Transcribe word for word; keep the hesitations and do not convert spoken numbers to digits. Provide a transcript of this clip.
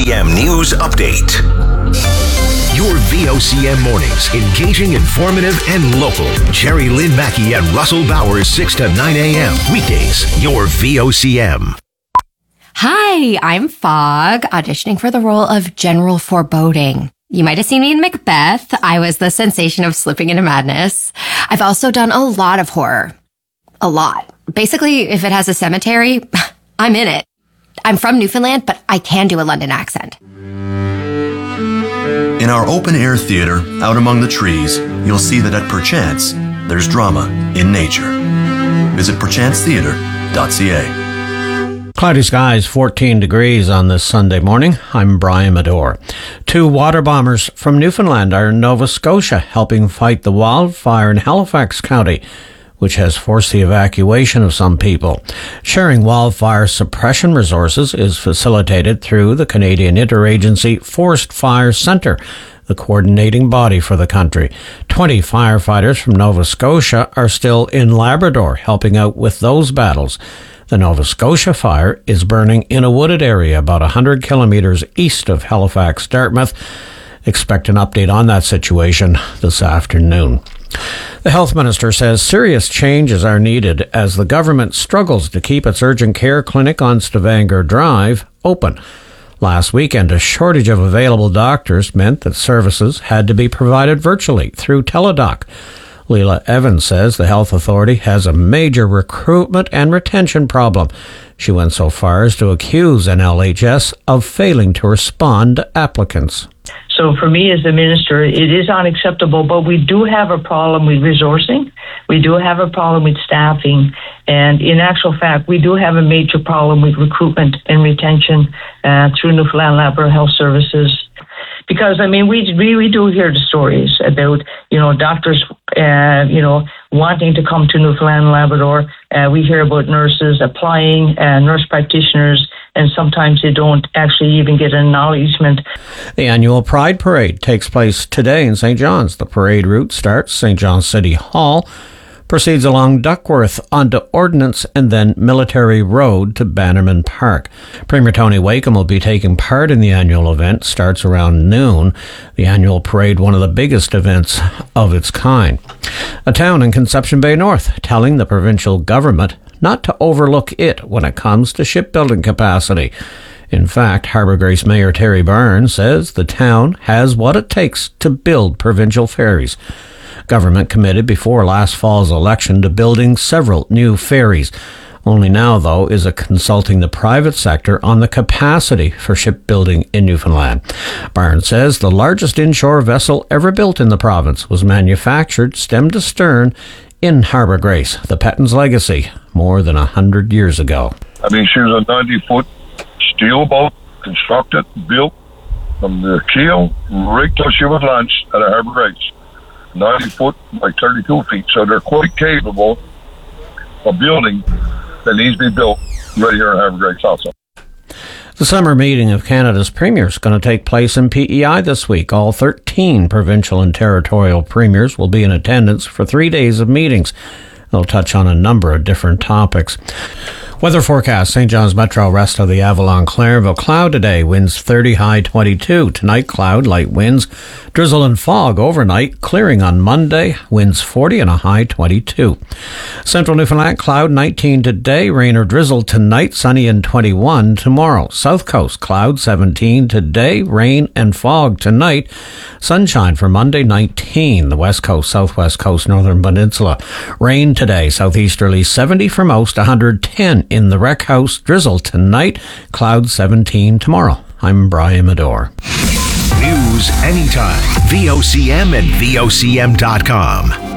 C M News Update. Your V O C M mornings, engaging, informative, and local. Jerry Lynn Mackey and Russell Bowers, six to nine a.m. Weekdays, your V O C M. Hi, I'm Fog, auditioning for the role of General Foreboding. You might have seen me in Macbeth. I was the sensation of slipping into madness. I've also done a lot of horror. A lot. Basically, if it has a cemetery, I'm in it. I'm from Newfoundland, but I can do a London accent. In our open-air theater, out among the trees, you'll see that at Perchance, there's drama in nature. Visit perchance theater dot c a. Cloudy skies, fourteen degrees on this Sunday morning. I'm Brian Medore. Two water bombers from Newfoundland are in Nova Scotia helping fight the wildfire in Halifax County, which has forced the evacuation of some people. Sharing wildfire suppression resources is facilitated through the Canadian Interagency Forest Fire Centre, the coordinating body for the country. Twenty firefighters from Nova Scotia are still in Labrador helping out with those battles. The Nova Scotia fire is burning in a wooded area about one hundred kilometres east of Halifax, Dartmouth. Expect an update on that situation this afternoon. The health minister says serious changes are needed as the government struggles to keep its urgent care clinic on Stavanger Drive open. Last weekend, a shortage of available doctors meant that services had to be provided virtually through Teladoc. Leila Evans says the health authority has a major recruitment and retention problem. She went so far as to accuse N L H S of failing to respond to applicants. So for me as the minister, it is unacceptable, but we do have a problem with resourcing. We do have a problem with staffing. And in actual fact, we do have a major problem with recruitment and retention uh, through Newfoundland Labrador Health Services. Because, I mean, we really do hear the stories about, you know, doctors, uh, you know, wanting to come to Newfoundland and Labrador. Uh, we hear about nurses applying, uh, nurse practitioners, and sometimes they don't actually even get an acknowledgement. The annual Pride Parade takes place today in Saint John's. The parade route starts Saint John's City Hall, proceeds along Duckworth onto Ordnance, and then Military Road to Bannerman Park. Premier Tony Wakeham will be taking part in the annual event. Starts around noon. The annual parade, one of the biggest events of its kind. A town in Conception Bay North telling the provincial government not to overlook it when it comes to shipbuilding capacity. In fact, Harbour Grace Mayor Terry Byrne says the town has what it takes to build provincial ferries. Government committed before last fall's election to building several new ferries. Only now, though, is it consulting the private sector on the capacity for shipbuilding in Newfoundland. Byrne says the largest inshore vessel ever built in the province was manufactured stem to stern in Harbour Grace, the Petton's Legacy, more than a hundred years ago. I mean, she was a ninety-foot steel boat, constructed, built from the keel right till she was launched at a Harbour Grace. ninety foot by thirty-two feet, so they're quite capable of building that needs to be built right here in Harbour Grace also. The summer meeting of Canada's premiers is going to take place in P E I this week. All thirteen provincial and territorial premiers will be in attendance for three days of meetings. They'll touch on a number of different topics. Weather forecast, Saint John's Metro, rest of the Avalon, Clairville. Cloud today, winds thirty, high twenty-two. Tonight, cloud, light winds, drizzle and fog overnight. Clearing on Monday, winds forty and a high twenty-two. Central Newfoundland, cloud nineteen today, rain or drizzle tonight, sunny and twenty-one tomorrow. South Coast, cloud seventeen today, rain and fog tonight. Sunshine for Monday, nineteen. The West Coast, Southwest Coast, Northern Peninsula. Rain today, southeasterly seventy for most, one hundred ten in the Rec House. Drizzle tonight, cloud seventeen tomorrow. I'm Brian Medore. News anytime. V O C M and V O C M dot com.